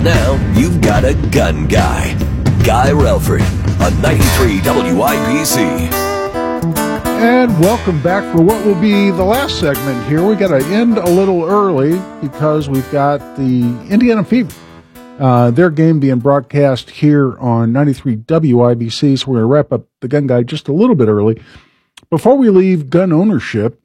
now you've got a gun guy. Guy Relford on 93 WIBC. And welcome back for what will be the last segment here. We got to end a little early because we've got the Indiana Fever. Their game being broadcast here on 93 WIBC, so we're going to wrap up the gun guy just a little bit early. Before we leave gun ownership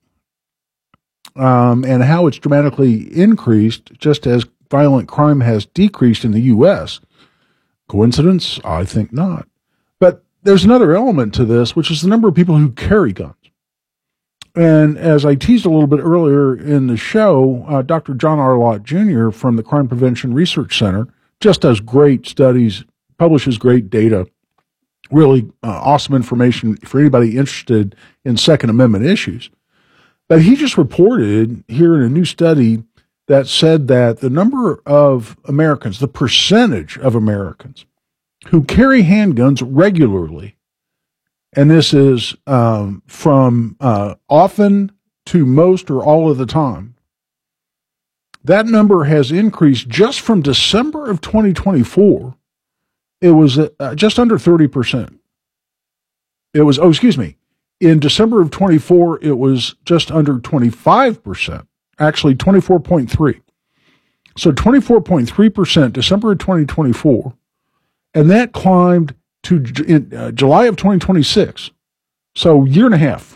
and how it's dramatically increased, just as violent crime has decreased in the U.S., coincidence? I think not. But there's another element to this, which is the number of people who carry guns. And as I teased a little bit earlier in the show, Dr. John R. Lott Jr. from the Crime Prevention Research Center just does great studies, publishes great data, really awesome information for anybody interested in Second Amendment issues. But he just reported here in a new study that said that the number of Americans, the percentage of Americans who carry handguns regularly, and this is from often to most or all of the time, that number has increased just from December of 2024. It was just under 30%. In December of 24, it was just under 25%. Actually 24.3. So 24.3% December of 2024. And that climbed to July of 2026. So year and a half.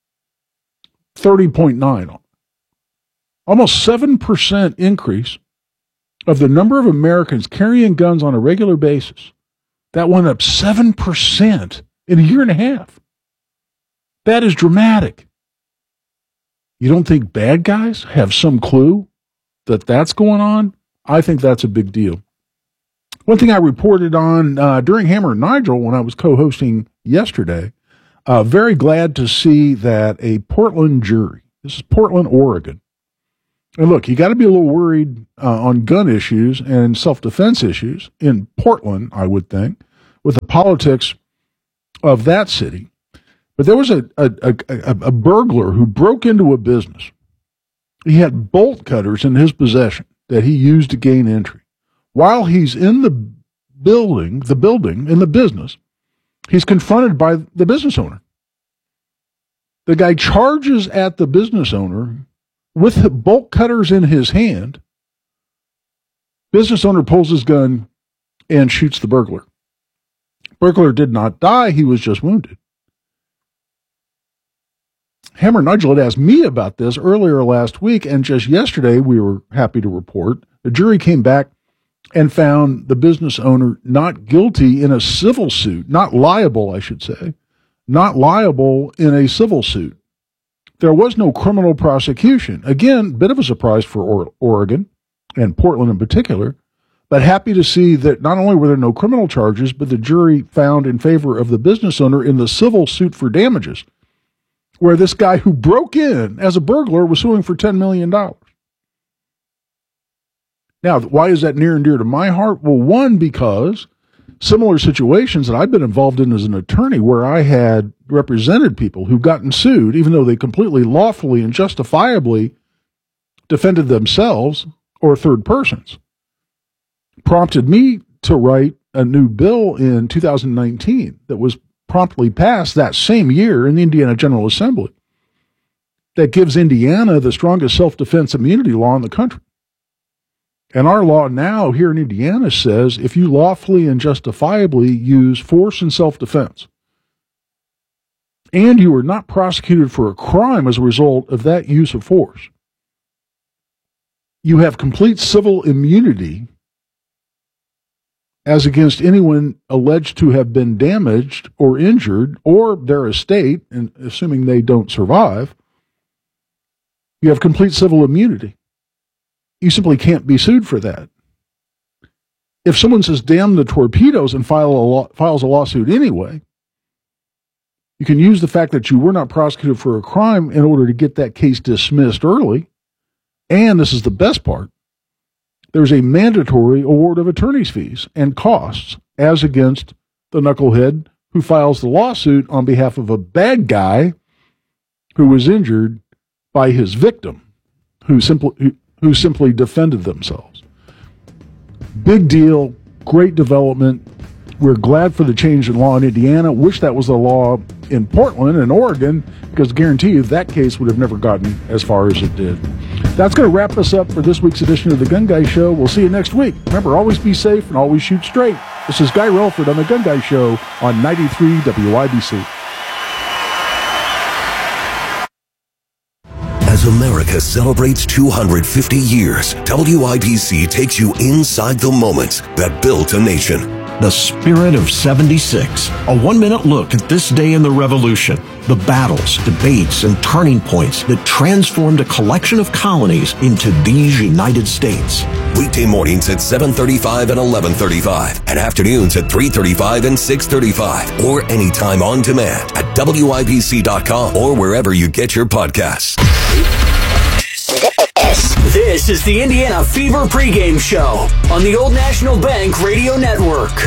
30.9. Almost 7% increase of the number of Americans carrying guns on a regular basis. That went up 7% in a year and a half. That is dramatic. You don't think bad guys have some clue that that's going on? I think that's a big deal. One thing I reported on during Hammer and Nigel when I was co-hosting yesterday, very glad to see that a Portland jury, this is Portland, Oregon. And look, you got to be a little worried on gun issues and self-defense issues in Portland, I would think, with the politics of that city. But there was a burglar who broke into a business. He had bolt cutters in his possession that he used to gain entry. While he's in the building, in the business, he's confronted by the business owner. The guy charges at the business owner with the bolt cutters in his hand. Business owner pulls his gun and shoots the burglar. Burglar did not die. He was just wounded. Hammer Nigel had asked me about this earlier last week, and just yesterday we were happy to report the jury came back and found the business owner not guilty in a civil suit, not liable, I should say, not liable in a civil suit. There was no criminal prosecution. Again, bit of a surprise for Oregon and Portland in particular, but happy to see that not only were there no criminal charges, but the jury found in favor of the business owner in the civil suit for damages, where this guy who broke in as a burglar was suing for $10 million. Now, why is that near and dear to my heart? Well, one, because similar situations that I've been involved in as an attorney where I had represented people who've gotten sued, even though they completely lawfully and justifiably defended themselves or third persons, prompted me to write a new bill in 2019 that was promptly passed that same year in the Indiana General Assembly that gives Indiana the strongest self-defense immunity law in the country. And our law now here in Indiana says if you lawfully and justifiably use force in self-defense and you are not prosecuted for a crime as a result of that use of force, you have complete civil immunity as against anyone alleged to have been damaged or injured or their estate, and assuming they don't survive, you have complete civil immunity. You simply can't be sued for that. If someone says, damn the torpedoes, and files a lawsuit anyway, you can use the fact that you were not prosecuted for a crime in order to get that case dismissed early. And this is the best part. There's a mandatory award of attorney's fees and costs as against the knucklehead who files the lawsuit on behalf of a bad guy who was injured by his victim, who simply defended themselves. Big deal. Great development. We're glad for the change in law in Indiana. Wish that was the law in Portland and Oregon, because I guarantee you that case would have never gotten as far as it did. That's going to wrap us up for this week's edition of The Gun Guy Show. We'll see you next week. Remember, always be safe and always shoot straight. This is Guy Relford on The Gun Guy Show on 93 WIBC. As America celebrates 250 years, WIBC takes you inside the moments that built a nation. The Spirit of 76, a one-minute look at this day in the Revolution, the battles, debates, and turning points that transformed a collection of colonies into these United States. Weekday mornings at 7:35 and 11:35, and afternoons at 3:35 and 6:35, or anytime on demand at WIBC.com or wherever you get your podcasts. This is the Indiana Fever pregame show on the Old National Bank Radio Network.